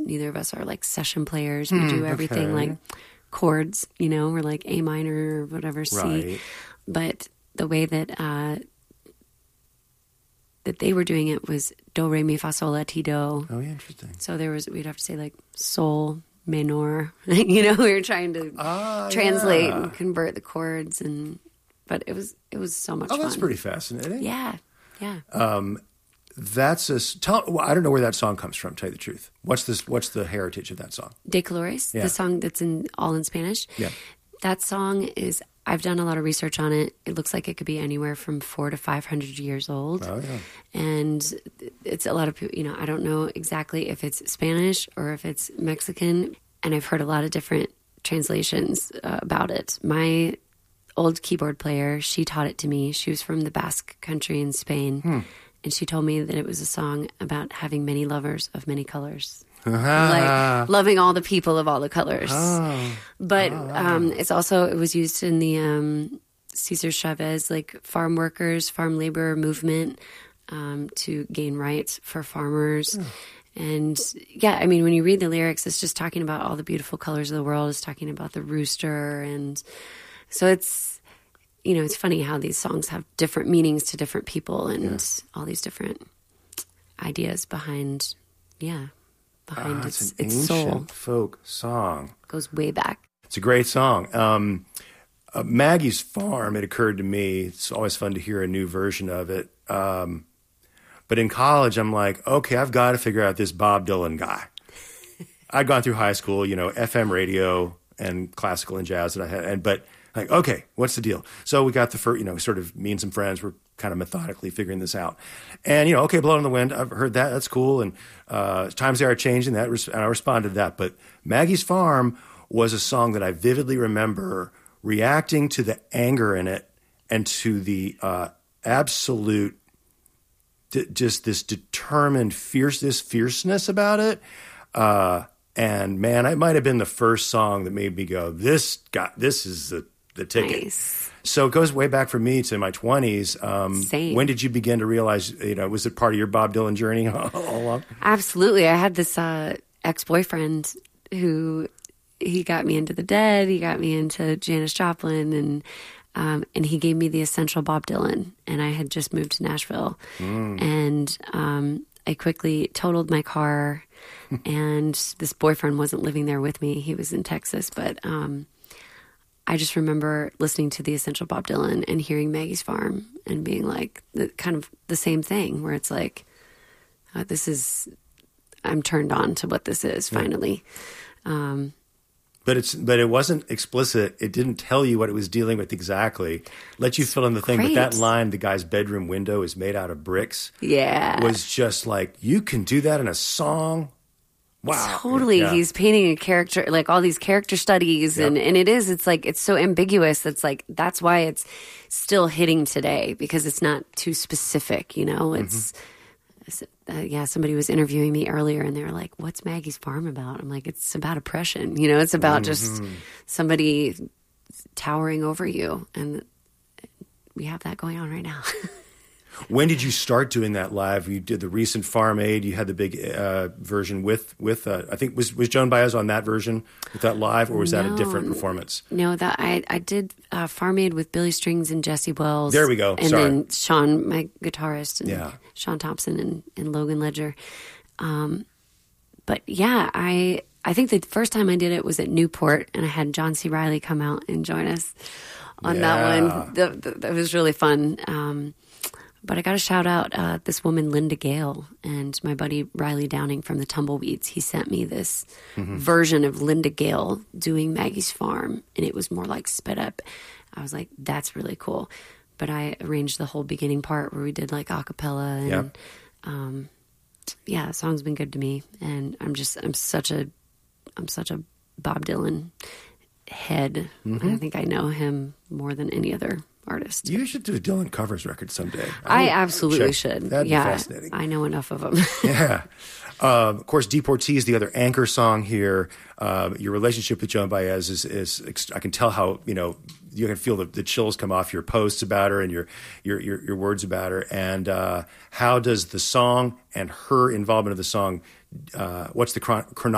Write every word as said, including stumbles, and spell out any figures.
neither of us are like session players. We mm, do everything okay. like chords, you know, we're like A minor or whatever, C. Right. But the way that uh, that they were doing it was do, re, mi, fa, sol, la, ti, do. Oh, yeah, interesting. So there was, we'd have to say like sol, menor. You know, we were trying to ah, translate yeah. and convert the chords, and but it was it was so much oh, fun. That's pretty fascinating. Yeah, yeah. Um, that's a tell, well, I don't know where that song comes from. To tell you the truth, what's this? What's the heritage of that song? De Colores, yeah. the song that's in all in Spanish. Yeah, that song is. I've done a lot of research on it. It looks like it could be anywhere from four to five hundred years old. Oh yeah, and it's a lot of people. You know, I don't know exactly if it's Spanish or if it's Mexican, and I've heard a lot of different translations uh, about it. My old keyboard player, she taught it to me. She was from the Basque country in Spain. Hmm. And she told me that it was a song about having many lovers of many colors. Ah. Like loving all the people of all the colors. Oh. But oh. um, it's also, it was used in the um, Cesar Chavez, like farm workers, farm labor movement um, to gain rights for farmers. Oh. And yeah, I mean, when you read the lyrics, it's just talking about all the beautiful colors of the world. It's talking about the rooster. And so it's, you know, it's funny how these songs have different meanings to different people and yeah. all these different ideas behind, yeah, behind oh, its, it's, an its ancient soul. folk song. Goes way back. It's a great song. Um, uh, Maggie's Farm, it occurred to me, it's always fun to hear a new version of it. Um, but in college, I'm like, okay, I've got to figure out this Bob Dylan guy. I'd gone through high school, you know, F M radio and classical and jazz that I had, and but like, okay, what's the deal? So we got the first, you know, sort of me and some friends were kind of methodically figuring this out. And, you know, okay, Blow in the Wind, I've heard that, that's cool. And uh, Times They Are Changing, that, res- and I responded to that. But Maggie's Farm was a song that I vividly remember reacting to the anger in it and to the uh, absolute, d- just this determined fierceness, fierceness about it. Uh, and man, it might have been the first song that made me go, this got, this is the, the ticket. Nice. So it goes way back for me to my twenties. Um, Same. When did you begin to realize, you know, was it part of your Bob Dylan journey all along? Absolutely. I had this uh, ex-boyfriend who, he got me into the Dead, he got me into Janis Joplin, and um, and he gave me the essential Bob Dylan. And I had just moved to Nashville. Mm. And um, I quickly totaled my car, and this boyfriend wasn't living there with me. He was in Texas, but... Um, I just remember listening to the essential Bob Dylan and hearing Maggie's Farm and being like, the, kind of the same thing where it's like, uh, this is, I'm turned on to what this is finally. Yeah. Um, but it's, but it wasn't explicit. It didn't tell you what it was dealing with exactly. Let you fill in the thing. Great. But that line, the guy's bedroom window is made out of bricks. Yeah. Was just like, you can do that in a song. Wow. Totally. Yeah. He's painting a character, like all these character studies. Yep. And, and it is, it's like, it's so ambiguous. It's like, that's why it's still hitting today, because it's not too specific, you know? It's, mm-hmm. uh, yeah, somebody was interviewing me earlier and they were like, what's Maggie's Farm about? I'm like, it's about oppression. You know, it's about mm-hmm. just somebody towering over you. And we have that going on right now. When did you start doing that live? You did the recent Farm Aid. You had the big uh, version with with uh, I think was was Joan Baez on that version with that live, or was no, that a different performance? No, that I I did uh, Farm Aid with Billy Strings and Jesse Wells. There we go. And Sorry. then Sean, my guitarist, and yeah. Sean Thompson and, and Logan Ledger. Um, but yeah, I I think the first time I did it was at Newport, and I had John C. Reilly come out and join us on yeah. that one. That, that, that was really fun. Um, But I got to shout out uh, this woman, Linda Gale, and my buddy Riley Downing from the Tumbleweeds. He sent me this mm-hmm. version of Linda Gale doing Maggie's Farm, and it was more like sped up. I was like, that's really cool. But I arranged the whole beginning part where we did like a cappella, and yep. um, yeah, the song's been good to me. And I'm just, I'm such a, I'm such a Bob Dylan head. Mm-hmm. I think I know him more than any other artist. You should do a Dylan covers record someday. I, I absolutely check. should. That'd yeah, be fascinating. I know enough of them. yeah. Uh, of course, Deportee is the other anchor song here. Uh, your relationship with Joan Baez is, is, I can tell how, you know, you can feel the, the chills come off your posts about her and your your your, your words about her. And uh, how does the song and her involvement of the song, uh, what's the chron- chronology?